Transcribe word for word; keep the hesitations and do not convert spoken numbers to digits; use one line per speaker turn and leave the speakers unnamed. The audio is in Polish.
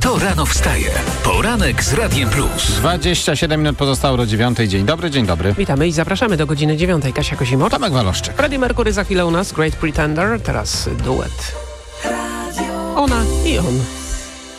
To rano wstaje. Poranek z Radiem Plus.
dwadzieścia siedem minut pozostało do dziewiątej. Dzień dobry, dzień dobry.
Witamy i zapraszamy do godziny dziewiątej. Kasia Kozimowicz.
Tomek Waloszczyk.
Freddie Mercury za chwilę u nas, Great Pretender. Teraz duet. Ona i on.